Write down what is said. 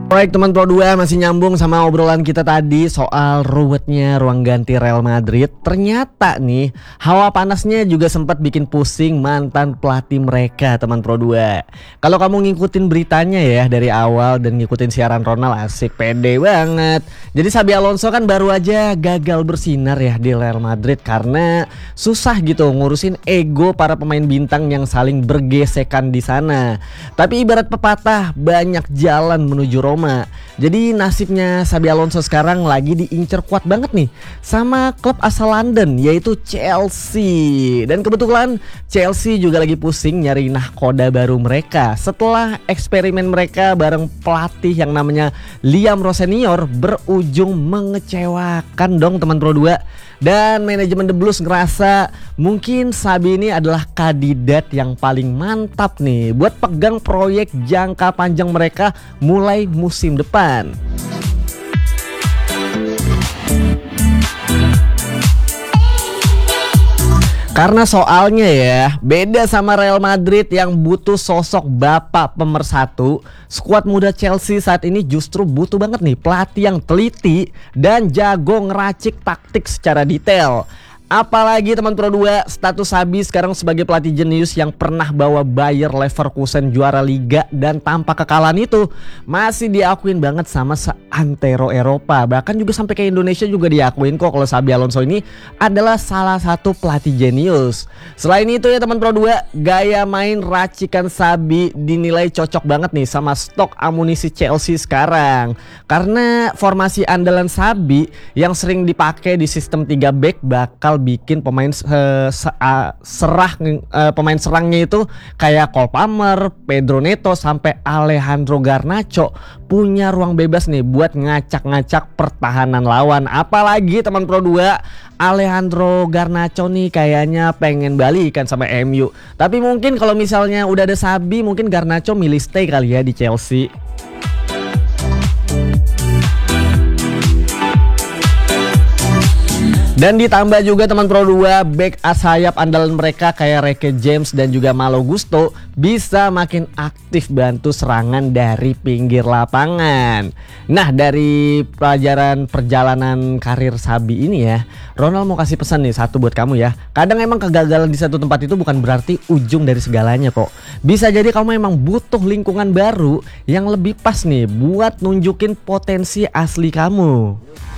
Baik teman Pro 2, masih nyambung sama obrolan kita tadi soal ruwetnya ruang ganti Real Madrid. Ternyata nih hawa panasnya juga sempat bikin pusing mantan pelatih mereka teman Pro 2. Kalau kamu ngikutin beritanya ya dari awal dan ngikutin siaran Ronald, asik pede banget. Jadi Xabi Alonso kan baru aja gagal bersinar ya di Real Madrid karena susah gitu ngurusin ego para pemain bintang yang saling bergesekan di sana. Tapi ibarat pepatah, banyak jalan menuju Roma. Jadi nasibnya Xabi Alonso sekarang lagi diincer kuat banget nih sama klub asal London, yaitu Chelsea. Dan kebetulan Chelsea juga lagi pusing nyari nahkoda baru mereka setelah eksperimen mereka bareng pelatih yang namanya Liam Rose Senior berujung mengecewakan dong teman Pro 2. Dan manajemen The Blues ngerasa mungkin Xabi ini adalah kandidat yang paling mantap nih buat pegang proyek jangka panjang mereka mulai musim depan. Karena soalnya ya, beda sama Real Madrid yang butuh sosok bapak pemersatu, skuad muda Chelsea saat ini justru butuh banget nih pelatih yang teliti dan jago ngeracik taktik secara detail. Apalagi teman Pro 2, status Xabi sekarang sebagai pelatih jenius yang pernah bawa Bayer Leverkusen juara Liga dan tanpa kekalahan itu masih diakuin banget sama seantero Eropa. Bahkan juga sampai ke Indonesia juga diakuin kok kalau Xabi Alonso ini adalah salah satu pelatih jenius. Selain itu ya teman Pro 2, gaya main racikan Xabi dinilai cocok banget nih sama stok amunisi Chelsea sekarang. Karena formasi andalan Xabi yang sering dipakai di sistem 3 back bakal bikin pemain pemain serangnya itu kayak Cole Palmer, Pedro Neto sampai Alejandro Garnacho punya ruang bebas nih buat ngacak-ngacak pertahanan lawan. Apalagi teman Pro 2, Alejandro Garnacho nih kayaknya pengen balikan sama MU. Tapi mungkin kalau misalnya udah ada Xabi, mungkin Garnacho milih stay kali ya di Chelsea. Dan ditambah juga teman Pro 2, back sayap andalan mereka kayak Reece James dan juga Malo Gusto bisa makin aktif bantu serangan dari pinggir lapangan. Nah, dari pelajaran perjalanan karir Xabi ini ya, Ronald mau kasih pesan nih satu buat kamu ya. Kadang emang kegagalan di satu tempat itu bukan berarti ujung dari segalanya kok. Bisa jadi kamu emang butuh lingkungan baru yang lebih pas nih buat nunjukin potensi asli kamu.